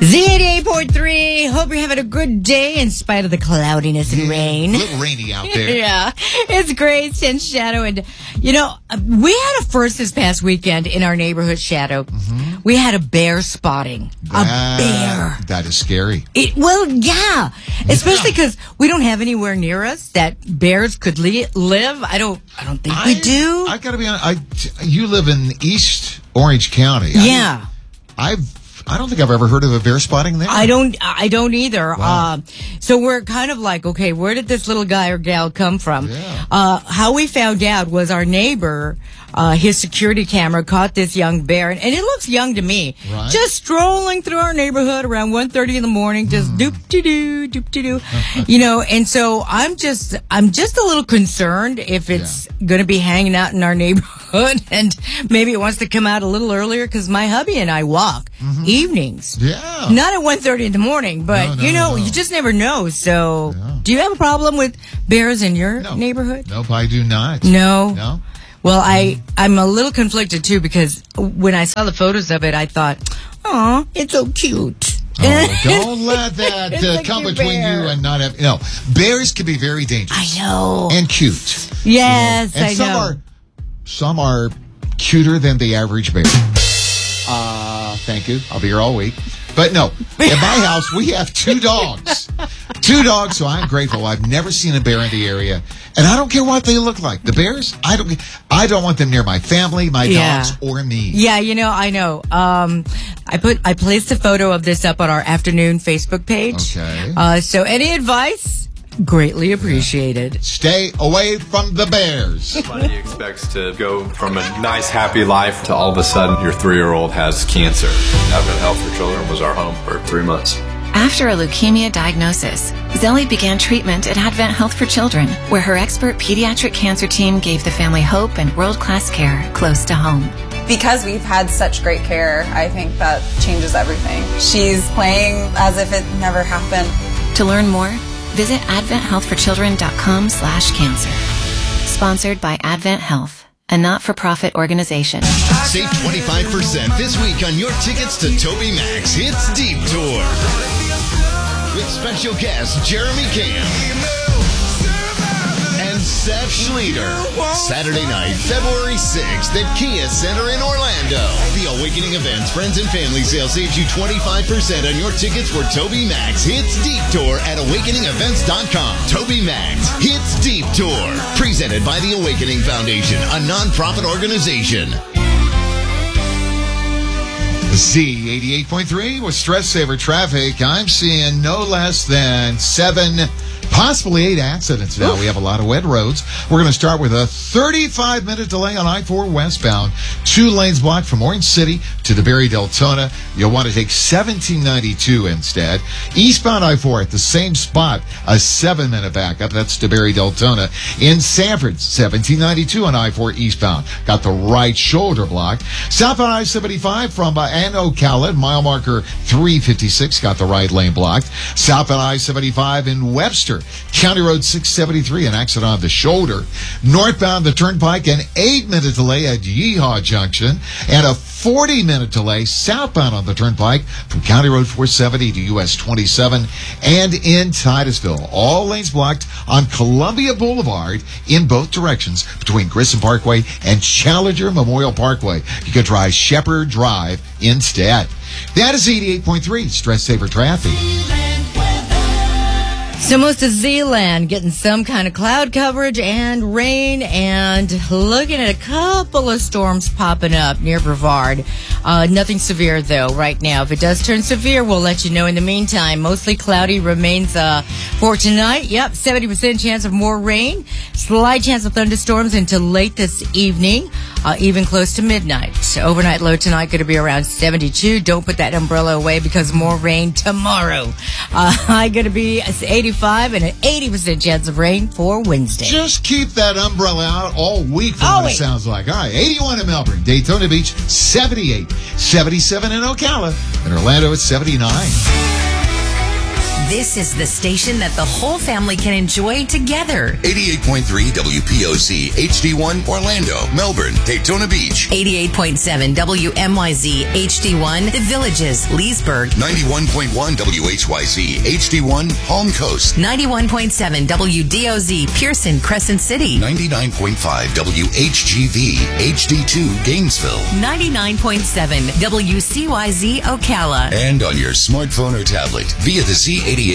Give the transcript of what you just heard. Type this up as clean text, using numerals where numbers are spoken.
Z88.3. Hope you're having a good day in spite of the cloudiness and rain. A little rainy out there. Yeah, it's gray, it's in shadow. And, you know, we had a first this past weekend in our neighborhood, Shadow. Mm-hmm. We had a bear spotting. A bear. That is scary. Well, yeah. Especially because we don't have anywhere near us that bears could live. I don't think we do. I gotta be honest. You live in East Orange County. Yeah. I don't think I've ever heard of a bear spotting there. I don't either. Wow. So we're kind of like, okay, where did this little guy or gal come from? Yeah. How we found out was our neighbor, his security camera caught this young bear, and it looks young to me. Right. Just strolling through our neighborhood around 1:30 in the morning, just doop-de-doo. You know, and so I'm just a little concerned if it's going to be hanging out in our neighborhood, and maybe it wants to come out a little earlier, because my hubby and I walk evenings. Yeah. Not at 1:30 in the morning, but No. you just never know. So, do you have a problem with bears in your neighborhood? Nope, I do not. No. Well, I'm a little conflicted too, because when I saw the photos of it, I thought, "Aw, it's so cute." Oh, don't let that come between bear. you and not have. No, bears can be very dangerous. I know. And cute. Yes, And I know. some are cuter than the average bear. Thank you. I'll be here all week. But no, at my house, we have 2 dogs. 2 dogs, so I'm grateful. I've never seen a bear in the area. And I don't care what they look like. The bears, I don't want them near my family, my dogs, or me. Yeah, I know. I placed a photo of this up on our afternoon Facebook page. Okay. So any advice? Greatly appreciated. Stay away from the bears. Somebody expects to go from a nice, happy life to all of a sudden your 3-year-old has cancer. Advent Health for Children was our home for 3 months. After a leukemia diagnosis, Zelly began treatment at Advent Health for Children, where her expert pediatric cancer team gave the family hope and world-class care close to home. Because we've had such great care, I think that changes everything. She's playing as if it never happened. To learn more, visit adventhealthforchildren.com/cancer. Sponsored by Advent Health, a not-for-profit organization. Save 25% this week on your tickets to Toby Mac's Hits Deep Tour. With special guests Jeremy Camp and Seth Schleter. Saturday night, February 6th at Kia Center in Orlando. The Awakening Events Friends and Family Sale saves you 25% on your tickets for Toby Mac's Hits Deep Tour at awakeningevents.com. Toby Mac's Hits Deep Tour. Presented by the Awakening Foundation, a non-profit organization. Z88.3 with Stress Saver Traffic. I'm seeing no less than 7, possibly 8 accidents now. We have a lot of wet roads. We're going to start with a 35-minute delay on I-4 westbound. 2 lanes blocked from Orange City to DeBerry Deltona. You'll want to take 1792 instead. Eastbound I-4 at the same spot, a 7-minute backup. That's DeBerry Deltona. In Sanford, 1792 on I-4 eastbound. Got the right shoulder blocked. Southbound I-75 from Ocala, mile marker 356. Got the right lane blocked. Southbound I-75 in Webster. County Road 673, an accident on the shoulder. Northbound the Turnpike, an 8-minute delay at Yeehaw Junction, and a 40-minute delay southbound on the Turnpike from County Road 470 to US 27 and in Titusville. All lanes blocked on Columbia Boulevard in both directions between Grissom Parkway and Challenger Memorial Parkway. You can try Shepherd Drive instead. That is 88.3 Stress Saver Traffic. So most of Zeeland getting some kind of cloud coverage and rain, and looking at a couple of storms popping up near Brevard. Nothing severe, though, right now. If it does turn severe, we'll let you know. In the meantime, mostly cloudy remains for tonight. Yep, 70% chance of more rain. Slight chance of thunderstorms until late this evening, even close to midnight. Overnight low tonight going to be around 72. Don't put that umbrella away because more rain tomorrow. High going to be 85 and an 80% chance of rain for Wednesday. Just keep that umbrella out all week from what it sounds like. All right, 81 in Melbourne, Daytona Beach, 78, 77 in Ocala, and Orlando at 79. This is the station that the whole family can enjoy together. 88.3 WPOC HD1 Orlando, Melbourne, Daytona Beach. 88.7 WMYZ HD1 The Villages, Leesburg. 91.1 WHYZ HD1 Palm Coast. 91.7 WDOZ Pearson, Crescent City. 99.5 WHGV HD2 Gainesville. 99.7 WCYZ Ocala. And on your smartphone or tablet via the Z88